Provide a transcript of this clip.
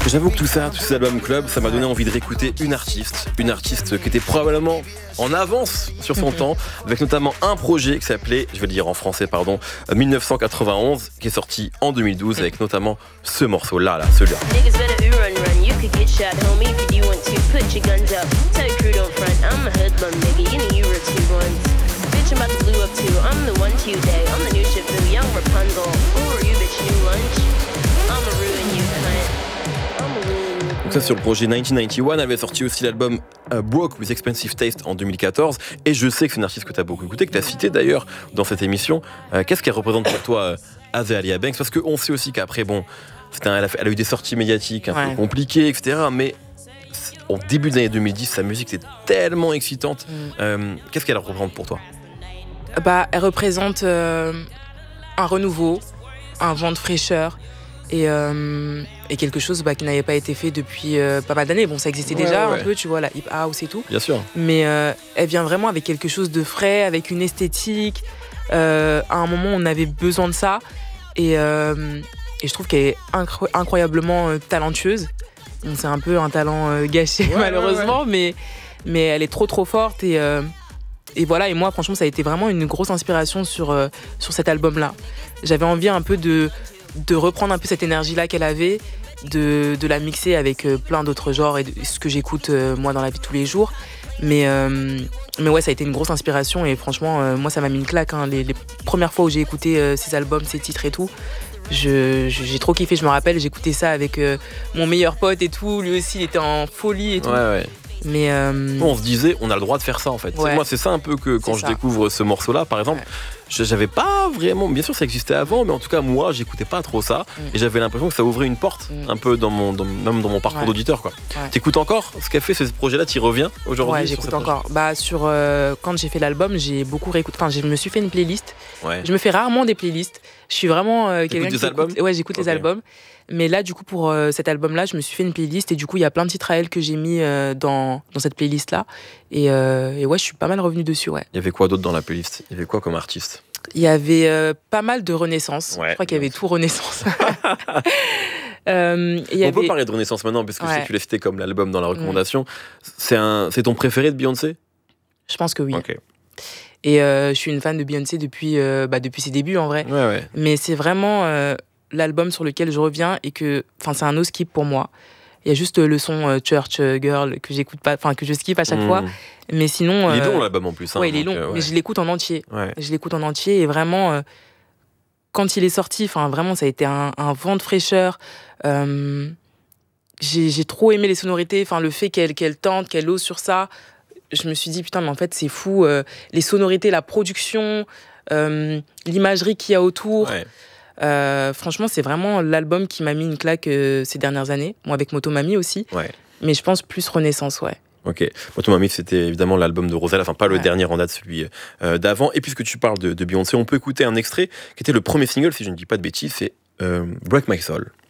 J'avoue que tout ça, tous ces albums club, ça m'a donné envie de réécouter une artiste qui était probablement en avance sur son temps, avec notamment un projet qui s'appelait, je vais le dire en français, 1991, qui est sorti en 2012, avec notamment ce morceau-là, celui-là. Niggas better ooh run run, you could get shot, homie, if you want to. Put your guns up, tell your crew don't front. I'm a hoodlum, nigga, you know you were 2 ones. Bitch, I'm about to blue up too, I'm the one to you day. I'm the new Shifu, young Rapunzel. Who are you, bitch, new lunch? I'ma ruin you, cunt. Donc ça, sur le projet 1991, avait sorti aussi l'album Broke with Expensive Taste en 2014. Et je sais que c'est une artiste que tu as beaucoup écouté, que tu as cité d'ailleurs dans cette émission. Qu'est-ce qu'elle représente pour toi, Azealia Banks? Parce qu'on sait aussi qu'après, elle a eu des sorties médiatiques un peu compliquées, etc. Mais au début des années 2010, sa musique était tellement excitante. Qu'est-ce qu'elle représente pour toi? Elle représente un renouveau, un vent de fraîcheur. Et quelque chose qui n'avait pas été fait depuis pas mal d'années. Bon, ça existait déjà un peu, tu vois, la hip house et tout. Bien sûr. Mais elle vient vraiment avec quelque chose de frais, avec une esthétique. À un moment, on avait besoin de ça. Et je trouve qu'elle est incroyablement talentueuse. Bon, c'est un peu un talent gâché, malheureusement, mais elle est trop forte. Et voilà, et moi, franchement, ça a été vraiment une grosse inspiration sur cet album-là. J'avais envie un peu de reprendre un peu cette énergie-là qu'elle avait, de la mixer avec plein d'autres genres et ce que j'écoute moi dans la vie de tous les jours. Mais ouais, ça a été une grosse inspiration et franchement, moi ça m'a mis une claque. Les premières fois où j'ai écouté ses albums, ses titres et tout, j'ai trop kiffé. Je me rappelle, j'écoutais ça avec mon meilleur pote et tout. Lui aussi, il était en folie et tout. Ouais. Mais on se disait, on a le droit de faire ça en fait. Ouais. Moi, c'est ça un peu que quand je découvre ce morceau-là, par exemple, j'avais pas vraiment. Bien sûr, ça existait avant, mais en tout cas, moi, j'écoutais pas trop ça, et j'avais l'impression que ça ouvrait une porte un peu même dans mon parcours d'auditeur, quoi. Ouais. T'écoutes encore ce qu'a fait ce projet-là? T'y reviens aujourd'hui? Ouais, j'écoute encore. Quand j'ai fait l'album, j'ai beaucoup réécouté. Enfin, je me suis fait une playlist. Ouais. Je me fais rarement des playlists. Je suis vraiment quelqu'un qui écoute. Ouais, j'écoute les albums. Mais là, du coup, pour cet album-là, je me suis fait une playlist et du coup, il y a plein de titres à elle que j'ai mis dans cette playlist-là. Et ouais, je suis pas mal revenue dessus, ouais. Il y avait quoi d'autre dans la playlist? Il y avait quoi comme artiste? Il y avait pas mal de Renaissance. Ouais, je crois qu'il y avait tout Renaissance. On peut parler de Renaissance maintenant, parce que je sais que tu l'as cité comme l'album dans la recommandation. C'est ton préféré de Beyoncé? Je pense que oui. Ok. Et je suis une fan de Beyoncé depuis ses débuts, en vrai. Ouais. Mais c'est vraiment l'album sur lequel je reviens et c'est un no-skip pour moi. Il y a juste le son Church Girl que j'écoute pas, que je skip à chaque fois. Mais sinon. Il est long l'album en plus. Ouais, il est long. Mais je l'écoute en entier. Ouais. Je l'écoute en entier et vraiment, quand il est sorti, vraiment, ça a été un vent de fraîcheur. J'ai trop aimé les sonorités, le fait qu'elle tente, qu'elle ose sur ça. Je me suis dit, putain, mais en fait, c'est fou. Les sonorités, la production, l'imagerie qu'il y a autour. Ouais. Franchement, c'est vraiment l'album qui m'a mis une claque ces dernières années. Moi, avec Motomami aussi. Ouais. Mais je pense plus Renaissance, ouais. Ok. Motomami, c'était évidemment l'album de Rosalia, pas le dernier en date, celui d'avant. Et puisque tu parles de Beyoncé, on peut écouter un extrait qui était le premier single, si je ne dis pas de bêtises, c'est Break My Soul.